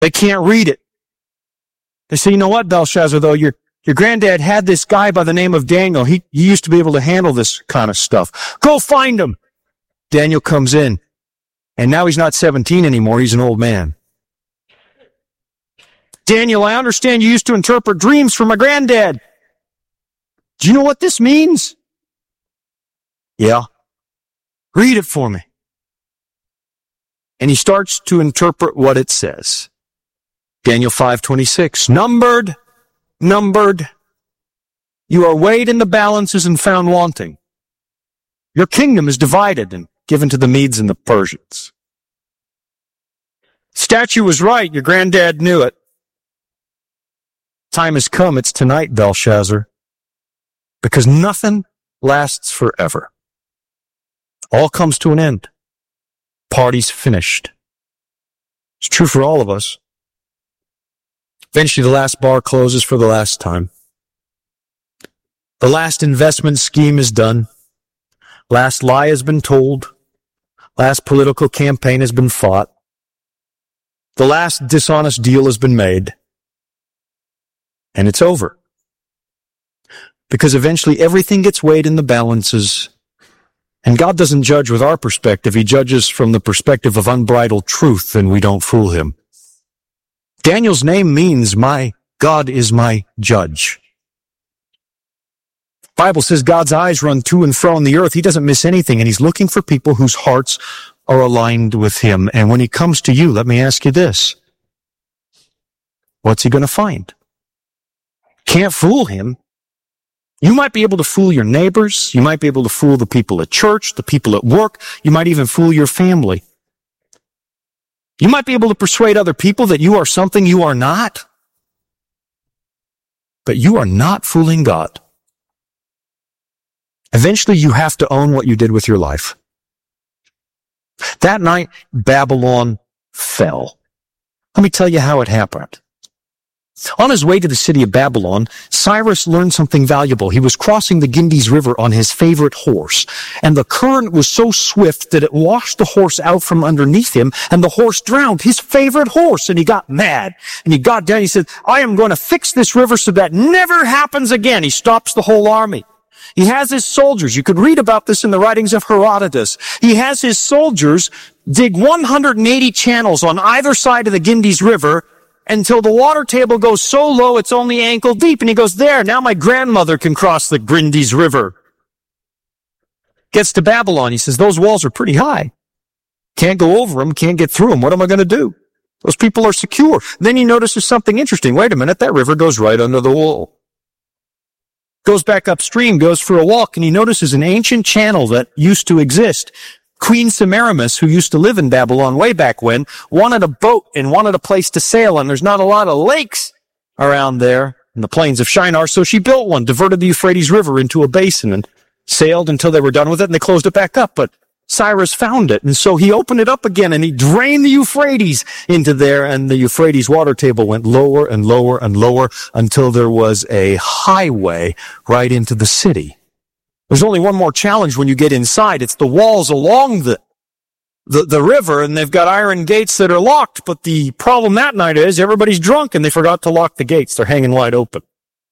They can't read it. They say, you know what, Belshazzar, though, your granddad had this guy by the name of Daniel. He used to be able to handle this kind of stuff. Go find him. Daniel comes in, and now he's not 17 anymore. He's an old man. Daniel, I understand you used to interpret dreams for my granddad. Do you know what this means? Yeah. Read it for me. And he starts to interpret what it says. Daniel 5:26, numbered, you are weighed in the balances and found wanting. Your kingdom is divided and given to the Medes and the Persians. Statue was right, your granddad knew it. Time has come, it's tonight, Belshazzar, because nothing lasts forever. All comes to an end. Party's finished. It's true for all of us. Eventually, the last bar closes for the last time. The last investment scheme is done. Last lie has been told. Last political campaign has been fought. The last dishonest deal has been made. And it's over. Because eventually everything gets weighed in the balances. And God doesn't judge with our perspective. He judges from the perspective of unbridled truth, and we don't fool him. Daniel's name means my God is my judge. The Bible says God's eyes run to and fro on the earth. He doesn't miss anything, and he's looking for people whose hearts are aligned with him. And when he comes to you, let me ask you this. What's he going to find? Can't fool him. You might be able to fool your neighbors. You might be able to fool the people at church, the people at work. You might even fool your family. You might be able to persuade other people that you are something you are not. But you are not fooling God. Eventually, you have to own what you did with your life. That night, Babylon fell. Let me tell you how it happened. On his way to the city of Babylon, Cyrus learned something valuable. He was crossing the Ganges River on his favorite horse, and the current was so swift that it washed the horse out from underneath him, and the horse drowned, his favorite horse, and he got mad. And he got down, he said, I am going to fix this river so that never happens again. He stops the whole army. He has his soldiers. You could read about this in the writings of Herodotus. He has his soldiers dig 180 channels on either side of the Ganges River until the water table goes so low it's only ankle deep. And he goes, there, now my grandmother can cross the Ganges River. Gets to Babylon. He says, those walls are pretty high. Can't go over them, can't get through them. What am I going to do? Those people are secure. Then he notices something interesting. Wait a minute, that river goes right under the wall. Goes back upstream, goes for a walk, and he notices an ancient channel that used to exist. Queen Semiramis, who used to live in Babylon way back when, wanted a boat and wanted a place to sail, and there's not a lot of lakes around there in the plains of Shinar, so she built one, diverted the Euphrates River into a basin, and sailed until they were done with it, and they closed it back up. But Cyrus found it, and so he opened it up again, and he drained the Euphrates into there, and the Euphrates water table went lower and lower and lower until there was a highway right into the city. There's only one more challenge when you get inside. It's the walls along the river, and they've got iron gates that are locked, but the problem that night is everybody's drunk, and they forgot to lock the gates. They're hanging wide open.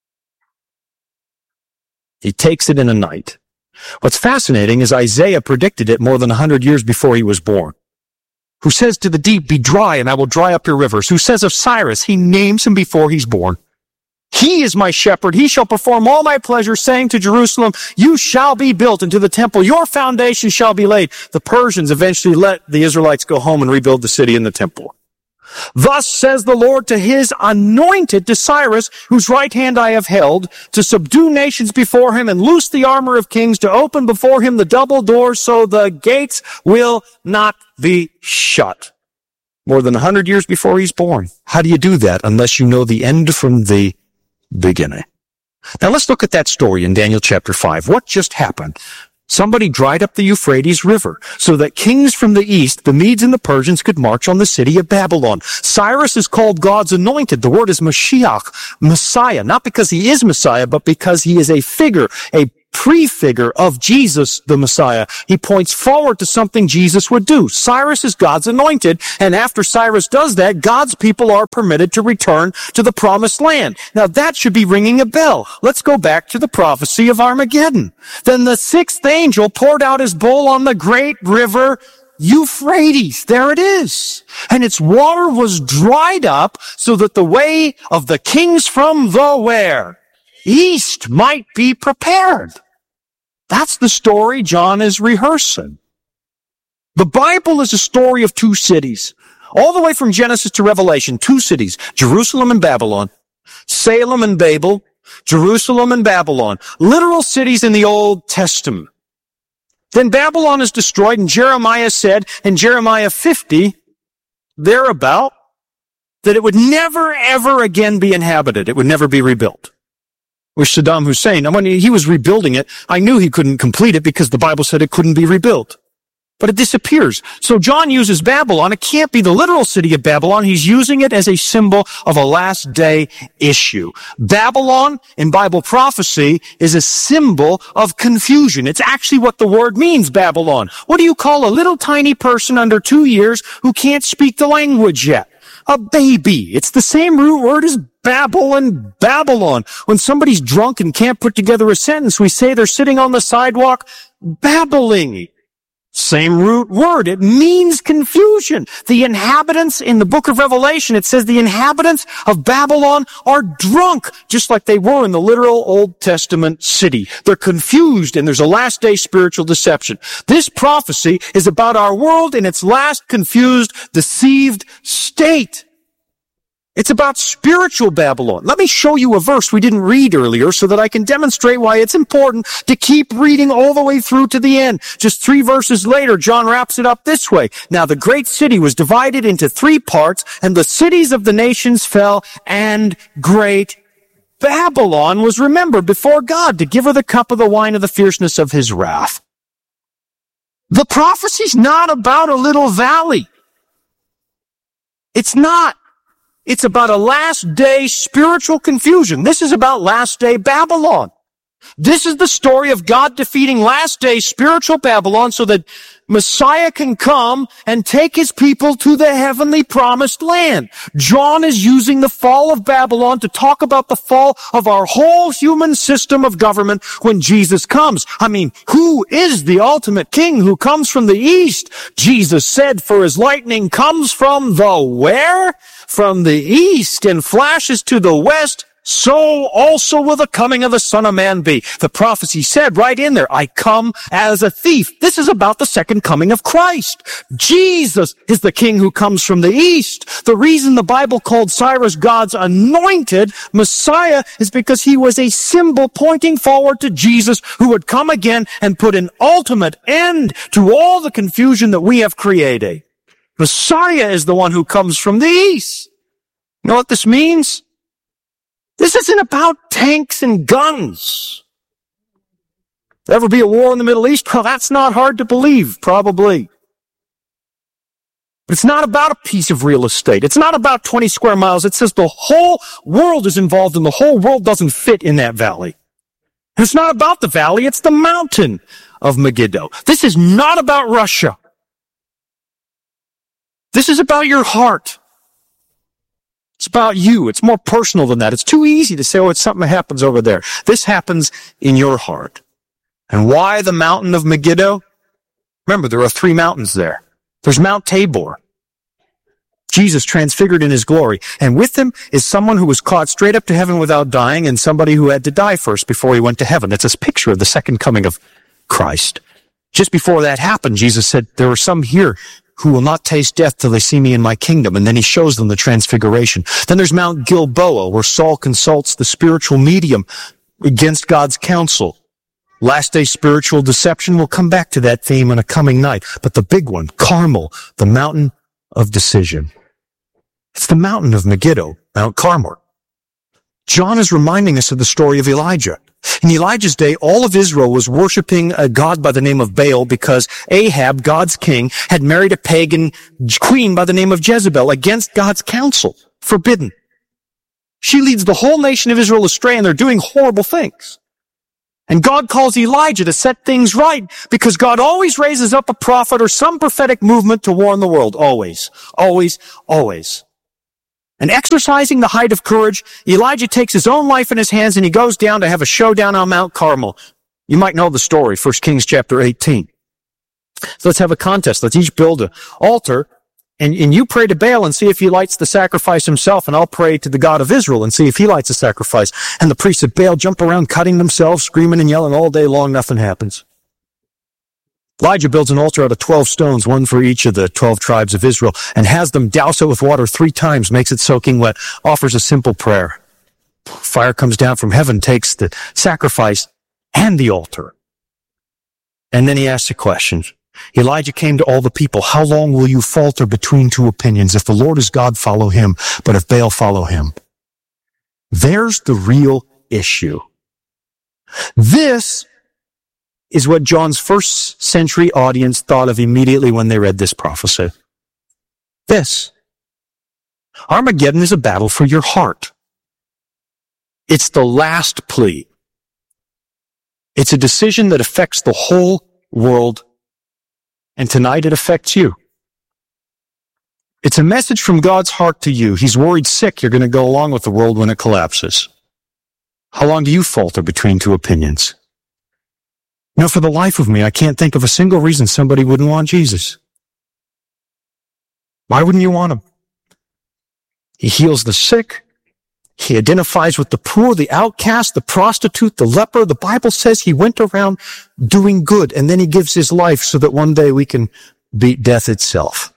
He takes it in a night. What's fascinating is Isaiah predicted it more than 100 years before he was born. Who says to the deep, be dry, and I will dry up your rivers. Who says of Cyrus, he names him before he's born. He is my shepherd. He shall perform all my pleasure, saying to Jerusalem, you shall be built into the temple. Your foundation shall be laid. The Persians eventually let the Israelites go home and rebuild the city and the temple. Thus says the Lord to his anointed, to Cyrus, whose right hand I have held, to subdue nations before him and loose the armor of kings, to open before him the double doors so the gates will not be shut. More than 100 years before he's born. How do you do that unless you know the end from the beginning? Now let's look at that story in Daniel chapter 5. What just happened? Somebody dried up the Euphrates River so that kings from the east, the Medes and the Persians, could march on the city of Babylon. Cyrus is called God's anointed. The word is Mashiach, Messiah, not because he is Messiah, but because he is a figure, a prefigure of Jesus, the Messiah. He points forward to something Jesus would do. Cyrus is God's anointed, and after Cyrus does that, God's people are permitted to return to the promised land. Now that should be ringing a bell. Let's go back to the prophecy of Armageddon. Then the sixth angel poured out his bowl on the great river Euphrates. There it is. And its water was dried up so that the way of the kings from the where? East might be prepared. That's the story John is rehearsing. The Bible is a story of two cities. All the way from Genesis to Revelation, two cities, Jerusalem and Babylon, Salem and Babel, Jerusalem and Babylon, literal cities in the Old Testament. Then Babylon is destroyed, and Jeremiah said in Jeremiah 50, thereabout, that it would never, ever again be inhabited. It would never be rebuilt. With Saddam Hussein, when he was rebuilding it, I knew he couldn't complete it because the Bible said it couldn't be rebuilt. But it disappears. So John uses Babylon. It can't be the literal city of Babylon. He's using it as a symbol of a last day issue. Babylon in Bible prophecy is a symbol of confusion. It's actually what the word means, Babylon. What do you call a little tiny person under 2 years who can't speak the language yet? A baby. It's the same root word as Babel and Babylon. When somebody's drunk and can't put together a sentence, we say they're sitting on the sidewalk babbling. Same root word. It means confusion. The inhabitants in the book of Revelation, it says the inhabitants of Babylon are drunk, just like they were in the literal Old Testament city. They're confused, and there's a last day spiritual deception. This prophecy is about our world in its last confused, deceived state. It's about spiritual Babylon. Let me show you a verse we didn't read earlier so that I can demonstrate why it's important to keep reading all the way through to the end. Just 3 verses later, John wraps it up this way. Now the great city was divided into 3 parts, and the cities of the nations fell, and great Babylon was remembered before God to give her the cup of the wine of the fierceness of his wrath. The prophecy's not about a little valley. It's not. It's about a last day spiritual confusion. This is about last day Babylon. This is the story of God defeating last day spiritual Babylon so that Messiah can come and take his people to the heavenly promised land. John is using the fall of Babylon to talk about the fall of our whole human system of government when Jesus comes. I mean, who is the ultimate king who comes from the east? Jesus said, for his lightning comes from the where? From the east and flashes to the west. So also will the coming of the Son of Man be. The prophecy said right in there, I come as a thief. This is about the second coming of Christ. Jesus is the king who comes from the east. The reason the Bible called Cyrus God's anointed Messiah is because he was a symbol pointing forward to Jesus who would come again and put an ultimate end to all the confusion that we have created. Messiah is the one who comes from the east. You know what this means? This isn't about tanks and guns. There ever be a war in the Middle East? Well, that's not hard to believe, probably. But it's not about a piece of real estate. It's not about 20 square miles. It says the whole world is involved and the whole world doesn't fit in that valley. And it's not about the valley. It's the mountain of Megiddo. This is not about Russia. This is about your heart. It's about you. It's more personal than that. It's too easy to say, oh, it's something that happens over there. This happens in your heart. And why the mountain of Megiddo? Remember, there are 3 mountains there. There's Mount Tabor. Jesus transfigured in his glory. And with him is someone who was caught straight up to heaven without dying and somebody who had to die first before he went to heaven. That's a picture of the second coming of Christ. Just before that happened, Jesus said, there are some here who will not taste death till they see me in my kingdom. And then he shows them the transfiguration. Then there's Mount Gilboa, where Saul consults the spiritual medium against God's counsel. Last day spiritual deception, we'll come back to that theme on a coming night. But the big one, Carmel, the mountain of decision. It's the mountain of Megiddo, Mount Carmel. John is reminding us of the story of Elijah. In Elijah's day, all of Israel was worshiping a god by the name of Baal because Ahab, God's king, had married a pagan queen by the name of Jezebel against God's counsel. Forbidden. She leads the whole nation of Israel astray, and they're doing horrible things. And God calls Elijah to set things right because God always raises up a prophet or some prophetic movement to warn the world. Always, always, always. And exercising the height of courage, Elijah takes his own life in his hands and he goes down to have a showdown on Mount Carmel. You might know the story, 1 Kings chapter 18. So let's have a contest. Let's each build an altar and you pray to Baal and see if he lights the sacrifice himself, and I'll pray to the God of Israel and see if he lights the sacrifice. And the priests of Baal jump around cutting themselves, screaming and yelling all day long. Nothing happens. Elijah builds an altar out of 12 stones, one for each of the 12 tribes of Israel, and has them douse it with water 3 times, makes it soaking wet, offers a simple prayer. Fire comes down from heaven, takes the sacrifice and the altar. And then he asks a question. Elijah came to all the people. How long will you falter between 2 opinions? If the Lord is God, follow him. But if Baal, follow him. There's the real issue. This is what John's first century audience thought of immediately when they read this prophecy. This. Armageddon is a battle for your heart. It's the last plea. It's a decision that affects the whole world. And tonight it affects you. It's a message from God's heart to you. He's worried sick you're going to go along with the world when it collapses. How long do you falter between 2 opinions? You know, for the life of me, I can't think of a single reason somebody wouldn't want Jesus. Why wouldn't you want him? He heals the sick. He identifies with the poor, the outcast, the prostitute, the leper. The Bible says he went around doing good, and then he gives his life so that one day we can beat death itself.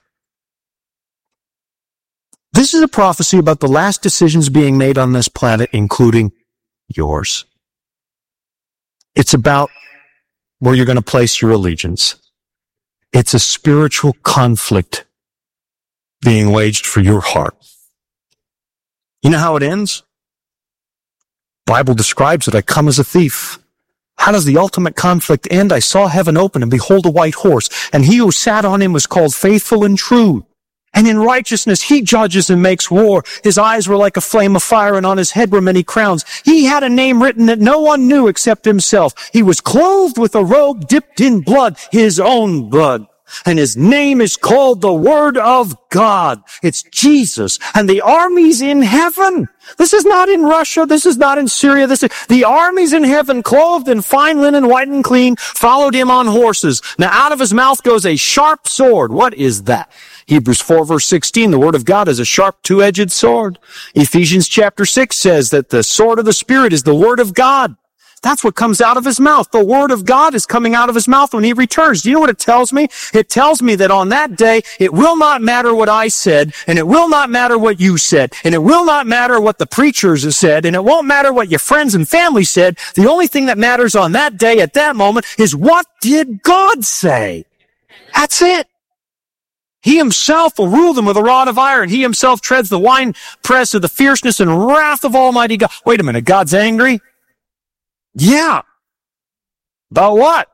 This is a prophecy about the last decisions being made on this planet, including yours. It's about where you're going to place your allegiance. It's a spiritual conflict being waged for your heart. You know how it ends? The Bible describes it. I come as a thief. How does the ultimate conflict end? I saw heaven open, and behold, a white horse, and he who sat on him was called Faithful and True. And in righteousness he judges and makes war. His eyes were like a flame of fire, and on his head were many crowns. He had a name written that no one knew except himself. He was clothed with a robe dipped in blood, his own blood. And his name is called the Word of God. It's Jesus. And the armies in heaven. This is not in Russia. This is not in Syria. The armies in heaven, clothed in fine linen, white and clean, followed him on horses. Now out of his mouth goes a sharp sword. What is that? Hebrews 4 verse 16, the Word of God is a sharp 2-edged sword. Ephesians chapter 6 says that the sword of the Spirit is the Word of God. That's what comes out of his mouth. The Word of God is coming out of his mouth when he returns. Do you know what it tells me? It tells me that on that day, it will not matter what I said, and it will not matter what you said, and it will not matter what the preachers have said, and it won't matter what your friends and family said. The only thing that matters on that day, at that moment, is what did God say? That's it. He himself will rule them with a rod of iron. He himself treads the winepress of the fierceness and wrath of Almighty God. Wait a minute, God's angry? Yeah. About what?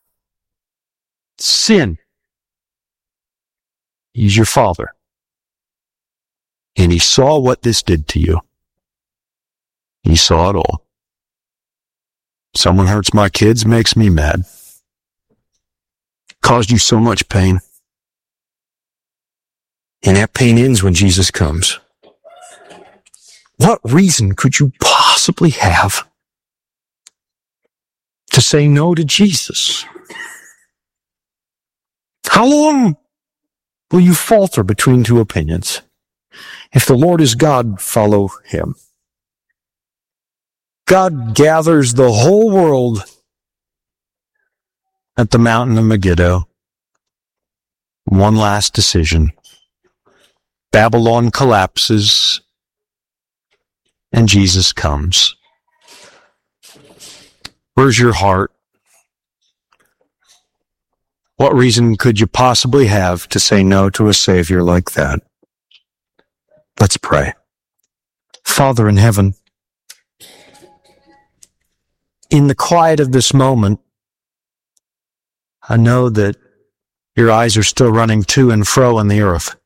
Sin. He's your father. And he saw what this did to you. He saw it all. Someone hurts my kids, makes me mad. Caused you so much pain. And that pain ends when Jesus comes. What reason could you possibly have to say no to Jesus? How long will you falter between 2 opinions? If the Lord is God, follow him. God gathers the whole world at the mountain of Megiddo. One last decision. Babylon collapses, and Jesus comes. Where's your heart? What reason could you possibly have to say no to a Savior like that? Let's pray. Father in heaven, in the quiet of this moment, I know that your eyes are still running to and fro on the earth,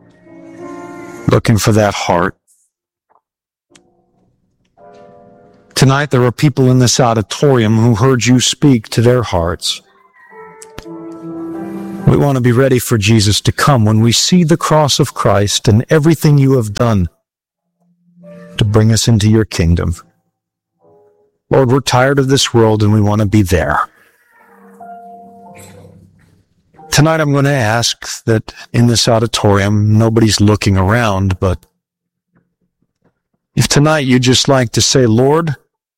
looking for that heart Tonight, there are people in this auditorium who heard you speak to their hearts. We want to be ready for Jesus to come when we see the cross of Christ and everything you have done to bring us into your kingdom. Lord, we're tired of this world and we want to be there. Tonight I'm going to ask that in this auditorium, nobody's looking around, but if tonight you'd just like to say, Lord,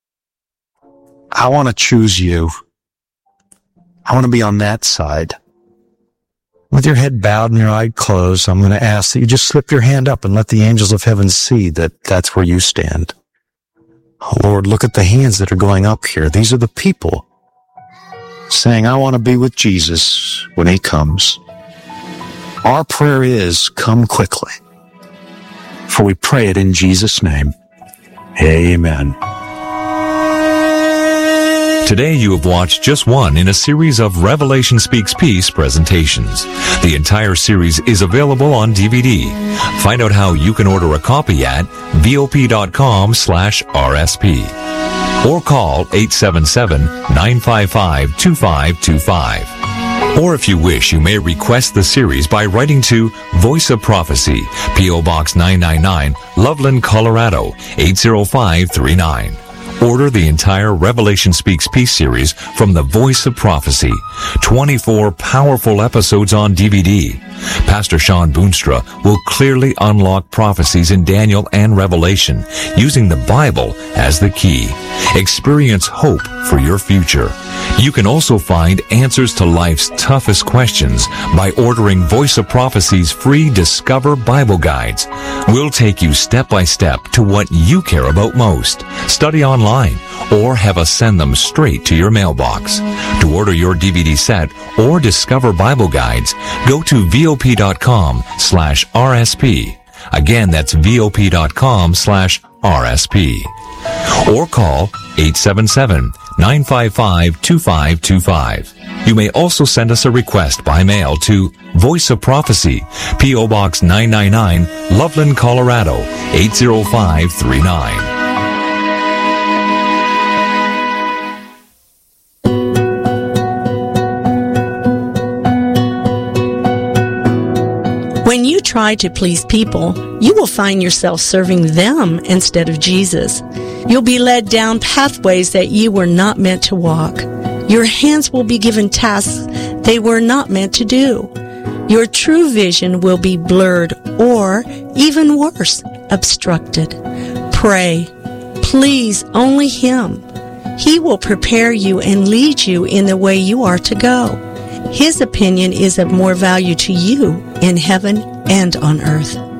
I want to choose you. I want to be on that side. With your head bowed and your eye closed, I'm going to ask that you just slip your hand up and let the angels of heaven see that that's where you stand. Oh, Lord, look at the hands that are going up here. These are the people saying, I want to be with Jesus when he comes. Our prayer is, come quickly. For we pray it in Jesus' name. Amen. Today you have watched just one in a series of Revelation Speaks Peace presentations. The entire series is available on DVD. Find out how you can order a copy at VOP.com/RSP or call 877-955-2525. Or if you wish, you may request the series by writing to Voice of Prophecy, P.O. Box 999, Loveland, Colorado, 80539. Order the entire Revelation Speaks Peace series from the Voice of Prophecy. 24 powerful episodes on DVD. Pastor Sean Boonstra will clearly unlock prophecies in Daniel and Revelation using the Bible as the key. Experience hope for your future. You can also find answers to life's toughest questions by ordering Voice of Prophecy's free Discover Bible Guides. We'll take you step by step to what you care about most. Study online or have us send them straight to your mailbox. To order your DVD set or Discover Bible Guides, go to VOP.com/RSP. Again, that's VOP.com/RSP. Or call 877-955-2525. You may also send us a request by mail to Voice of Prophecy, P.O. Box 999, Loveland, Colorado, 80539. When you try to please people, you will find yourself serving them instead of Jesus. You'll be led down pathways that you were not meant to walk. Your hands will be given tasks they were not meant to do. Your true vision will be blurred or, even worse, obstructed. Pray. Please only Him. He will prepare you and lead you in the way you are to go. His opinion is of more value to you in heaven and on earth.